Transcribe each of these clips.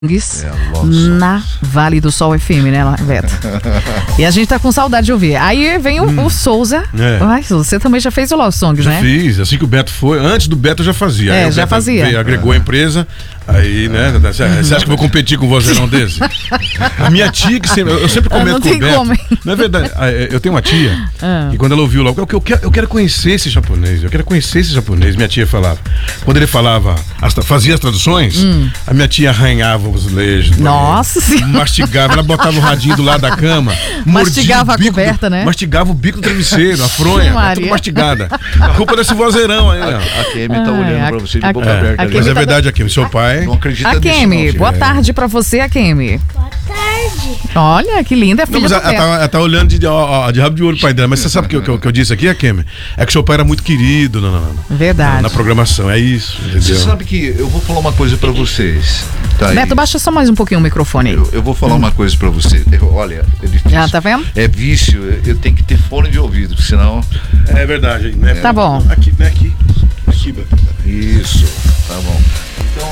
na Vale do Sol FM, né, Beto? E a gente tá com saudade de ouvir. Aí vem o Souza. Ai, você também já fez o Love Songs, né? Já fiz, assim que o Beto foi. Antes do Beto eu já fazia. É, já fazia. Veio, agregou a empresa. Aí, né? Você acha que eu vou competir com um vozeirão desse? A minha tia, que sempre, eu sempre comento com o Beto. Como, não é verdade. Eu tenho uma tia que quando ela ouviu logo, eu quero conhecer esse japonês. Eu quero conhecer esse japonês. Minha tia falava. Quando ele falava, fazia as traduções, a minha tia arranhava os lejos. Nossa Senhora. Mastigava, ela botava o radinho do lado da cama. Mastigava a coberta, né? Mastigava o bico do travesseiro, a fronha, tudo mastigada. A culpa desse vozeirão aí, ó. A Kemi tá olhando pra você de boca aberta. Mas é verdade, Akemi, seu pai não acredita nisso. Akemi, boa tarde pra você, Akemi. Boa tarde. Olha, que linda, é filha do Beto. Ela tá olhando de rabo de olho pro pai dela. Mas você sabe o que eu disse aqui, Akemi? É que seu pai era muito querido verdade. Na programação, é isso, entendeu? Você sabe que eu vou falar uma coisa pra vocês. Tá, Beto, baixa só mais um pouquinho o microfone aí. Eu vou falar uma coisa pra você. Olha, é difícil. Já tá vendo? É vício, eu tenho que ter fone de ouvido, senão... É verdade, né? Tá bom. Aqui, né? Aqui, Beto. Isso, tá bom. Então,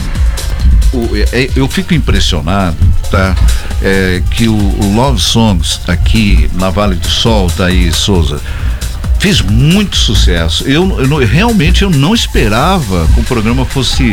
assim, eu fico impressionado, tá? Que o Love Songs aqui na Vale do Sol, tá aí, Souza, fez muito sucesso. Realmente eu não esperava que o programa fosse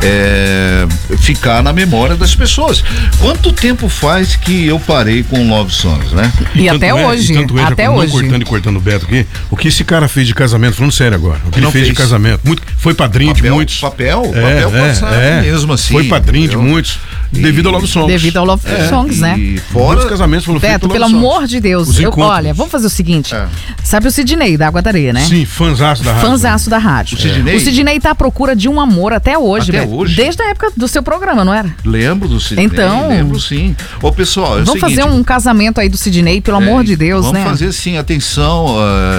ficar na memória das pessoas. Quanto tempo faz que eu parei com Love Songs, né? E até hoje. Até hoje. Cortando o Beto aqui. O que esse cara fez de casamento, falando sério agora. O que ele fez de casamento. Foi padrinho de muitos. Papel passado mesmo assim. Foi padrinho de muitos. Devido ao Love Songs. Devido ao Love Songs, né? E fora os casamentos foram Beto, pelo amor de Deus. Olha, vamos fazer o seguinte. Sabe o Sidney da Água da Areia, né? Sim, fãzaço da rádio. Fãzaço da rádio. O Sidney tá à procura de um amor até hoje, Beto. Desde a época do seu programa, não era? Lembro do Sidney. Então, lembro sim. Ô, pessoal, vamos fazer um casamento aí do Sidney, pelo amor de Deus, vamos né? Vamos fazer sim, atenção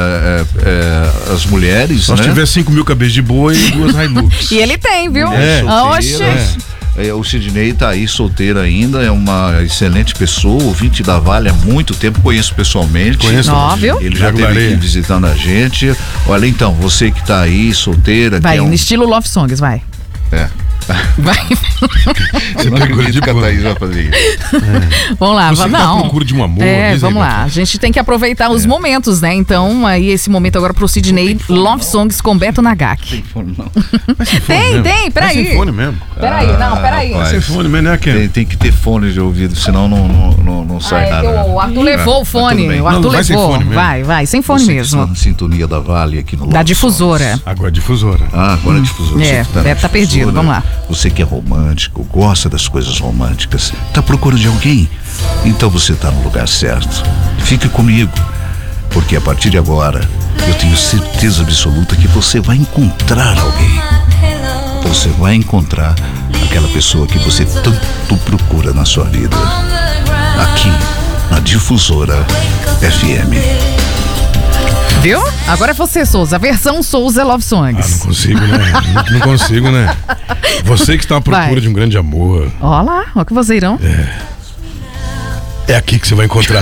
as mulheres, Nós tiver 5 mil cabeças de boi e 2 Hilux. E ele tem, viu? Oxe. O Sidney tá aí solteiro ainda, é uma excelente pessoa, ouvinte da Vale há muito tempo, conheço pessoalmente. Viu? Ele já esteve aqui visitando a gente. Olha, então, você que tá aí, solteira. Vai, no estilo Love Songs, vai. Vai. Você não acredita que a Thaís vai fazer isso. Vamos lá, você não. Tá à procura de um amor. Vamos lá. A gente tem que aproveitar os momentos, né? Então, aí esse momento agora pro Sidney, Love Songs com Beto Nagaki. Tem fone não. Tem, peraí. Tem fone mesmo. Peraí. Sem fone mesmo, né, Ken? Tem que ter fone de ouvido, senão não sai nada. O Arthur levou o fone. O Arthur levou. Vai, sem fone mesmo. Na sintonia da Vale aqui no Da difusora. Agora é difusora. Agora é difusora. Deve tá perdido, vamos lá. Você que é romântico, gosta das coisas românticas, tá à procura de alguém? Então você tá no lugar certo. Fique comigo, porque a partir de agora eu tenho certeza absoluta que você vai encontrar alguém. Você vai encontrar aquela pessoa que você tanto procura na sua vida. Aqui, na Difusora FM. Viu? Agora é você, Souza. A versão Souza Love Songs. Não consigo, né? Não consigo, né? Você que está à procura de um grande amor. Olha lá, olha que vozeirão. É aqui que você vai encontrar.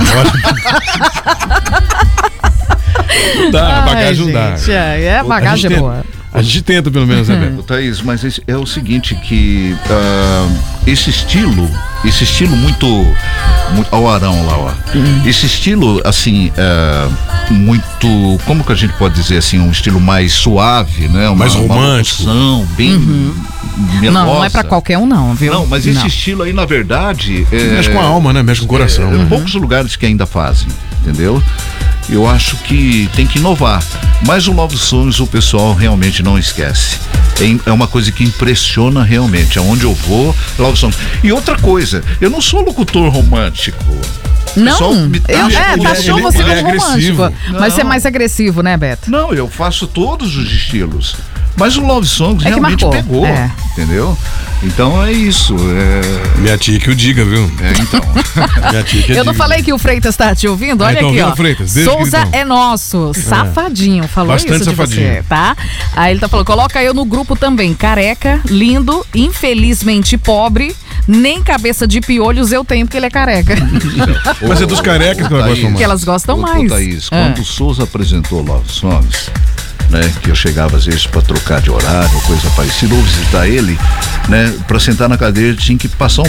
Não dá, a bagagem não dá. A bagagem é boa. A gente tenta, pelo menos, né, Beto? Thaís, mas é o seguinte, que esse estilo muito ao Arão lá, ó. Esse estilo, assim, muito, como que a gente pode dizer assim, um estilo mais suave, né? Mais romântico. Uma bem melosa. Não é pra qualquer um não, viu? Não, mas esse estilo aí, na verdade... mexe com a alma, né? Mexe com o coração. Né? Poucos lugares que ainda fazem, entendeu? Eu acho que tem que inovar. Mas o Love Songs o pessoal realmente não esquece. É uma coisa que impressiona realmente. Aonde eu vou, Love Songs. E outra coisa, eu não sou locutor romântico. Não, taxou você como romântico. Mas você é mais agressivo, né, Beto? Não, eu faço todos os estilos. Mas o Love Songs realmente pegou, entendeu? Então é isso. Minha tia que o diga, viu? Então. Minha tia que eu não falei que o Freitas tá te ouvindo? Olha aqui, ó. Freitas, Souza é nosso. Safadinho. Falou bastante isso de safadinho. Você, tá? Aí ele tá falando, coloca eu no grupo também. Careca, lindo, infelizmente pobre. Nem cabeça de piolhos eu tenho, porque ele é careca. Mas é dos carecas que elas gostam mais. Que elas gostam mais. Thaís, quando o Souza apresentou Love Songs, né? Que eu chegava às vezes para trocar de horário, coisa parecida, ou visitar ele, né? Para sentar na cadeira tinha que passar um